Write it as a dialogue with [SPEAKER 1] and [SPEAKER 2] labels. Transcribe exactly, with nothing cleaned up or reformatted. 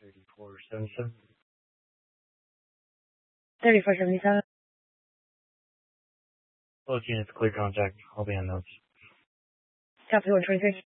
[SPEAKER 1] thirty-four seventy-seven.
[SPEAKER 2] thirty-four seventy-seven.
[SPEAKER 1] Both units clear contact. I'll be on notes.
[SPEAKER 2] Copy one twenty-three.